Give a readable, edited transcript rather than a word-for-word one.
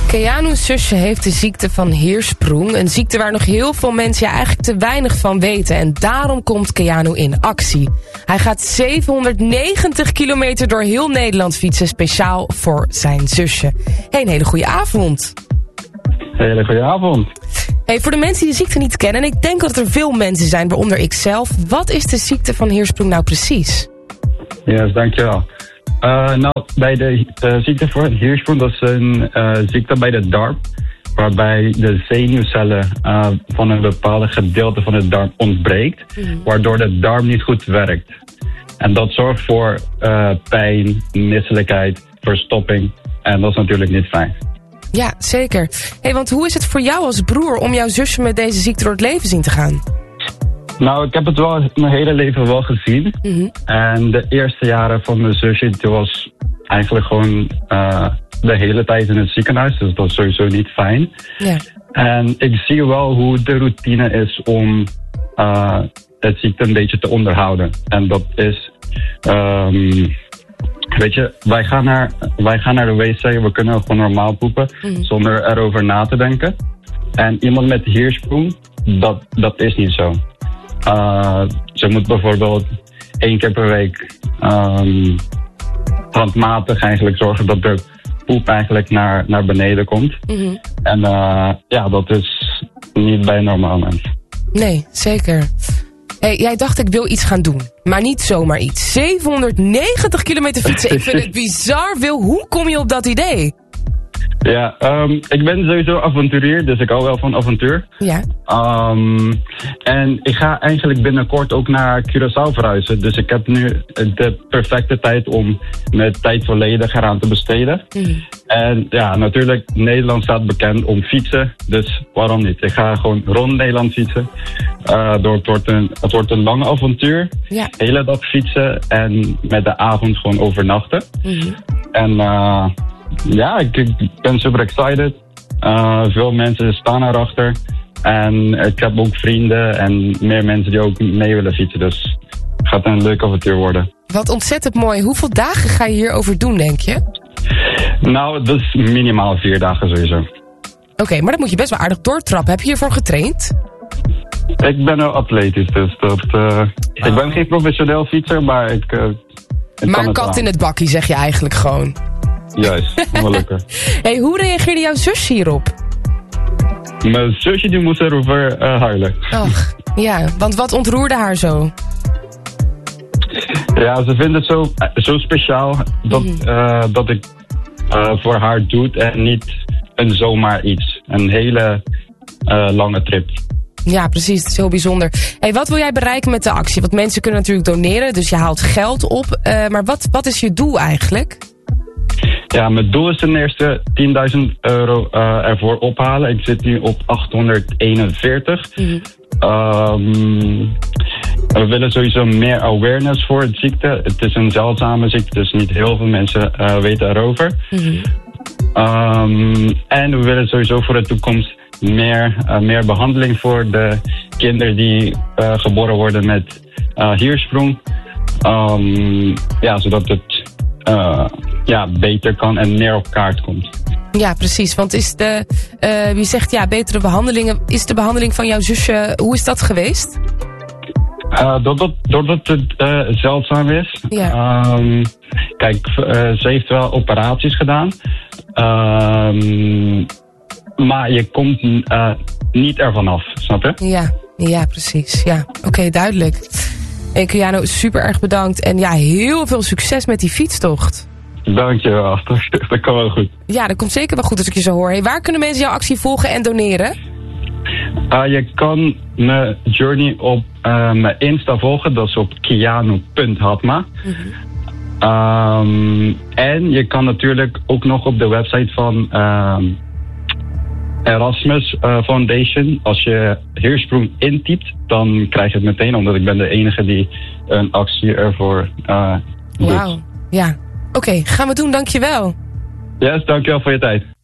Keanu's zusje heeft de ziekte van Hirschsprung. Een ziekte waar nog heel veel mensen eigenlijk te weinig van weten. En daarom komt Keanu in actie. Hij gaat 790 kilometer door heel Nederland fietsen. Speciaal voor zijn zusje. Hey, een hele goede avond. Hele goede avond. Hey, voor de mensen die de ziekte niet kennen. En ik denk dat er veel mensen zijn, waaronder ik zelf. Wat is de ziekte van Hirschsprung nou precies? Yes, dankjewel. Bij de ziekte van Hirschsprung, dat is een ziekte bij de darm, waarbij de zenuwcellen van een bepaalde gedeelte van de darm ontbreekt, waardoor de darm niet goed werkt. En dat zorgt voor pijn, misselijkheid, verstopping en dat is natuurlijk niet fijn. Ja, zeker. Hey, want hoe is het voor jou als broer om jouw zusje met deze ziekte door het leven zien te gaan? Nou, ik heb het wel mijn hele leven wel gezien. En de eerste jaren van mijn zusje, die was eigenlijk gewoon de hele tijd in het ziekenhuis. Dus dat is sowieso niet fijn. Ja. En ik zie wel hoe de routine is om het ziekte een beetje te onderhouden. En dat is, weet je, wij gaan naar de wc, we kunnen gewoon normaal poepen, zonder erover na te denken. En iemand met Hirschsprung, dat is niet zo. Ze moet bijvoorbeeld 1 keer per week handmatig eigenlijk zorgen dat de poep eigenlijk naar beneden komt. En dat is niet bij een normaal mens. Nee, zeker. Hey, jij dacht ik wil iets gaan doen, maar niet zomaar iets. 790 kilometer fietsen, ik vind het bizar veel. Hoe kom je op dat idee? Ja, ik ben sowieso avonturier, dus ik hou wel van avontuur. Ja. En ik ga eigenlijk binnenkort ook naar Curaçao verhuizen. Dus ik heb nu de perfecte tijd om mijn tijd volledig eraan te besteden. En ja, natuurlijk, Nederland staat bekend om fietsen. Dus waarom niet? Ik ga gewoon rond Nederland fietsen. Het wordt een lange avontuur. Ja. De hele dag fietsen en met de avond gewoon overnachten. En ja, ik ben super excited. Veel mensen staan erachter. En ik heb ook vrienden en meer mensen die ook mee willen fietsen. Dus het gaat een leuk avontuur worden. Wat ontzettend mooi. Hoeveel dagen ga je hierover doen, denk je? Nou, dat is minimaal 4 dagen sowieso. Oké, maar dat moet je best wel aardig doortrappen. Heb je hiervoor getraind? Ik ben wel atletisch, dus ik ben geen professioneel fietser, maar ik maar een kat in het bakkie, zeg je eigenlijk gewoon. Juist, wel lukken. Hey, hoe reageerde jouw zusje hierop? Mijn zusje die moest erover huilen. Ach, ja, want wat ontroerde haar zo? Ja, ze vindt het zo speciaal dat ik voor haar doe en niet een zomaar iets. Een hele lange trip. Ja, precies. Het is heel bijzonder. Hey, wat wil jij bereiken met de actie? Want mensen kunnen natuurlijk doneren, dus je haalt geld op. Maar wat is je doel eigenlijk? Ja, mijn doel is ten eerste €10.000 ervoor ophalen. Ik zit nu op 841. We willen sowieso meer awareness voor het ziekte. Het is een zeldzame ziekte, dus niet heel veel mensen weten erover. En we willen sowieso voor de toekomst meer behandeling voor de kinderen die geboren worden met Hirschsprung. Zodat het beter kan en meer op kaart komt. Ja, precies. Want wie zegt betere behandelingen, is de behandeling van jouw zusje, hoe is dat geweest? Doordat het zeldzaam is. Ja. Kijk, ze heeft wel operaties gedaan. Maar je komt niet ervan af, snap je? Ja, precies. Ja, oké, duidelijk. Hey, Keanu, super erg bedankt. En ja, heel veel succes met die fietstocht. Dankjewel, dat kan wel goed. Ja, dat komt zeker wel goed als ik je zo hoor. Hey, waar kunnen mensen jouw actie volgen en doneren? Je kan mijn journey op mijn Insta volgen. Dat is op keanu.hatma. En je kan natuurlijk ook nog op de website van Erasmus Foundation. Als je Hirschsprung intypt, dan krijg je het meteen, omdat ik ben de enige die een actie ervoor doet. Wauw, ja. Oké, gaan we doen, dankjewel. Yes, dankjewel voor je tijd.